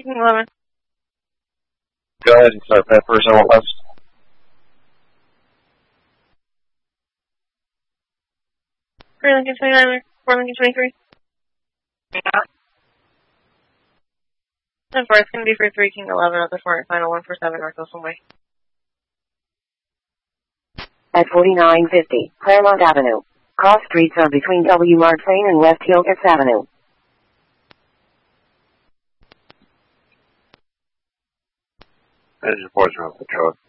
King 11. Go ahead and start Peppers on West. Free Lincoln 29, 4 Lincoln 23. Yeah. And 4, it's going to be for 3 King 11 at the front, final 147 North Wilson Way. At 4950 Claremont Avenue. Cross streets are between W. Mark Lane and West Hillcrest Avenue. That is your voice around the truck.